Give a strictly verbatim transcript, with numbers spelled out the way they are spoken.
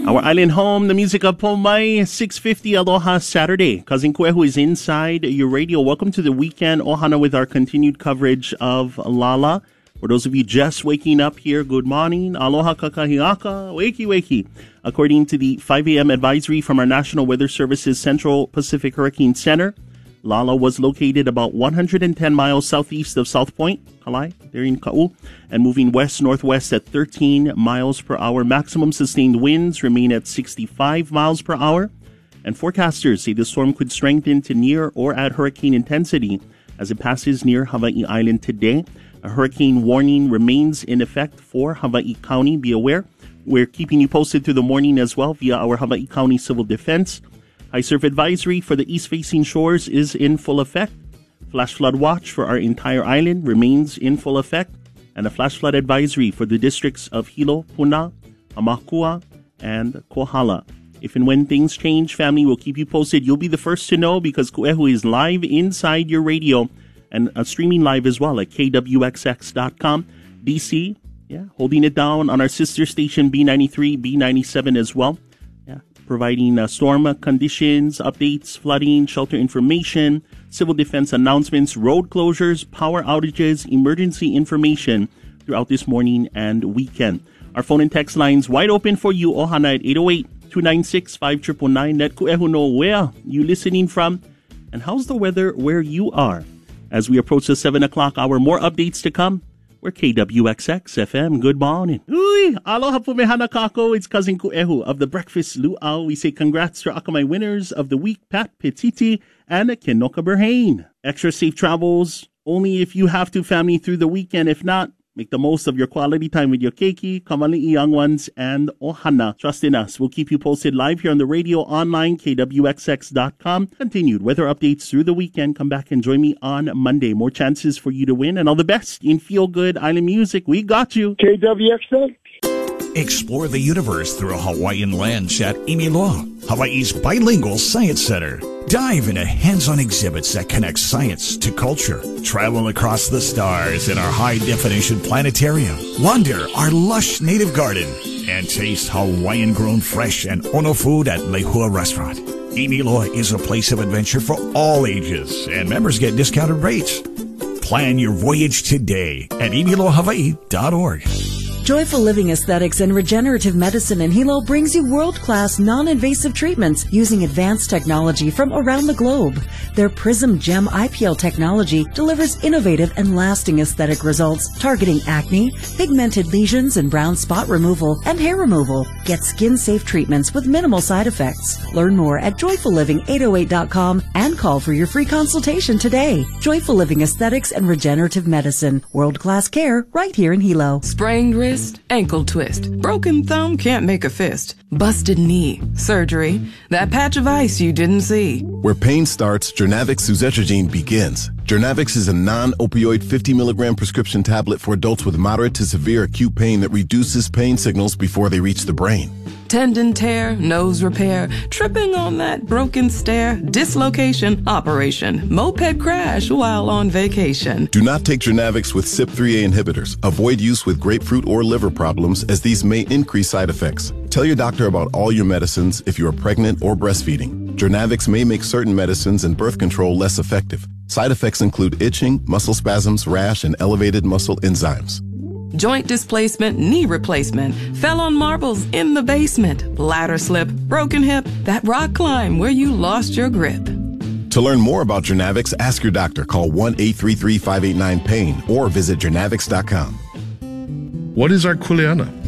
Our island home, the music of Pomai, six fifty Aloha Saturday. Cousin Kuehu is inside your radio. Welcome to the weekend, Ohana, with our continued coverage of Lala. For those of you just waking up here, good morning. Aloha kakahiaka, wakey wakey. According to the five a.m. advisory from our National Weather Service's Central Pacific Hurricane Center, Lala was located about one hundred ten miles southeast of South Point, Kalai, there in Ka'u, and moving west-northwest at thirteen miles per hour. Maximum sustained winds remain at sixty-five miles per hour. And forecasters say the storm could strengthen to near or at hurricane intensity as it passes near Hawaii Island today. A hurricane warning remains in effect for Hawaii County. Be aware, we're keeping you posted through the morning as well via our Hawaii County Civil Defense. High surf advisory for the east-facing shores is in full effect. Flash flood watch for our entire island remains in full effect. And a flash flood advisory for the districts of Hilo, Puna, Hamakua, and Kohala. If and when things change, family, will keep you posted. You'll be the first to know because Kuehu is live inside your radio and uh, streaming live as well at K W X X dot com. D C, yeah, holding it down on our sister station B ninety-three, B ninety-seven as well. Providing uh, storm conditions, updates, flooding, shelter information, civil defense announcements, road closures, power outages, emergency information throughout this morning and weekend. Our phone and text lines wide open for you, Ohana, at eight oh eight, two nine six, five nine nine nine. Let Kuehu know where you listening from and how's the weather where you are. As we approach the seven o'clock hour, more updates to come. We're K W X X F M. Good morning. Uy, aloha pumehana kako. It's Cousin Kuehu of the Breakfast Luau. We say congrats to Akamai winners of the week, Pat Petiti and Kenoka Berhane. Extra safe travels only if you have to, family, through the weekend. If not, make the most of your quality time with your keiki, kamali'i young ones, and ohana. Trust in us. We'll keep you posted live here on the radio, online, K W X X dot com. Continued weather updates through the weekend. Come back and join me on Monday. More chances for you to win, and all the best in feel-good island music. We got you. K W X X. Explore the universe through a Hawaiian lens at Imiloa, Hawaii's bilingual science center. Dive into hands-on exhibits that connect science to culture. Travel across the stars in our high-definition planetarium. Wander our lush native garden. And taste Hawaiian-grown fresh and ono food at Lehua Restaurant. Imiloa is a place of adventure for all ages, and members get discounted rates. Plan your voyage today at imiloa hawaii dot org. Joyful Living Aesthetics and Regenerative Medicine in Hilo brings you world-class non-invasive treatments using advanced technology from around the globe. Their Prism Gem I P L technology delivers innovative and lasting aesthetic results targeting acne, pigmented lesions and brown spot removal, and hair removal. Get skin-safe treatments with minimal side effects. Learn more at joyful living eight oh eight dot com and call for your free consultation today. Joyful Living Aesthetics and Regenerative Medicine. World-class care right here in Hilo. Sprained wrist, ankle twist, broken thumb can't make a fist, busted knee, surgery, that patch of ice you didn't see. Where pain starts, Jernavix suzetrigine begins. Jernavix is a non-opioid fifty milligram prescription tablet for adults with moderate to severe acute pain that reduces pain signals before they reach the brain. Tendon tear, nose repair, tripping on that broken stair, dislocation, operation, moped crash while on vacation. Do not take Jernavix with C Y P three A inhibitors. Avoid use with grapefruit or liver problems as these may increase side effects. Tell your doctor about all your medicines if you are pregnant or breastfeeding. Jernavix may make certain medicines and birth control less effective. Side effects include itching, muscle spasms, rash, and elevated muscle enzymes. Joint displacement, knee replacement, fell on marbles in the basement, ladder slip, broken hip, that rock climb where you lost your grip. To learn more about Jernavix, ask your doctor. Call one eight three three, five eight nine, PAIN or visit jernavix dot com. What is our kuleana?